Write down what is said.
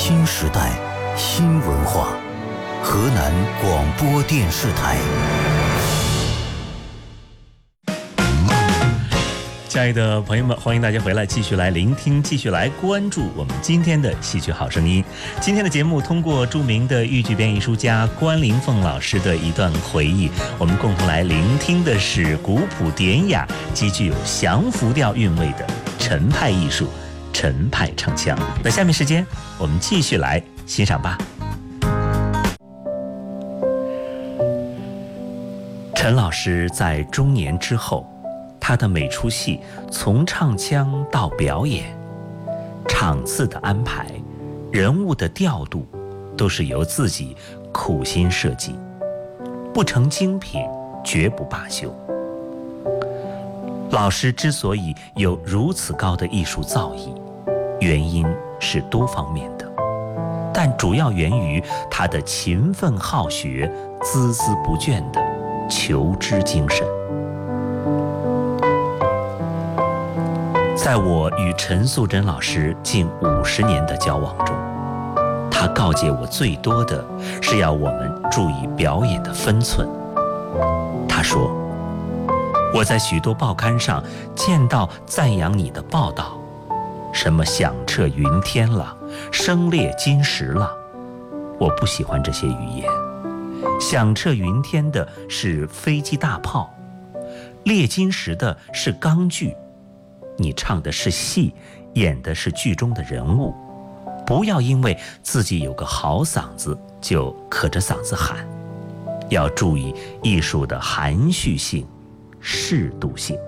新时代新文化，河南广播电视台。 亲爱的朋友们，欢迎大家回来，继续来聆听，继续来关注我们今天的戏曲好声音。今天的节目通过著名的豫剧编艺术家关凌凤老师的一段回忆，我们共同来聆听的是古朴典雅、极具有降服调韵味的陈派艺术、陈派唱腔。那下面时间我们继续来欣赏吧。陈老师在中年之后，他的每出戏从唱腔到表演，场次的安排，人物的调度，都是由自己苦心设计，不成精品绝不罢休。老师之所以有如此高的艺术造诣，原因是多方面的，但主要源于他的勤奋好学、孜孜不倦的求知精神。在我与陈素贞老师近50年的交往中，他告诫我最多的是要我们注意表演的分寸。他说，我在许多报刊上见到赞扬你的报道，什么响彻云天了，声裂金石了，我不喜欢这些语言。响彻云天的是飞机大炮，裂金石的是钢锯。你唱的是戏，演的是剧中的人物，不要因为自己有个好嗓子就可着嗓子喊，要注意艺术的含蓄性、适度性。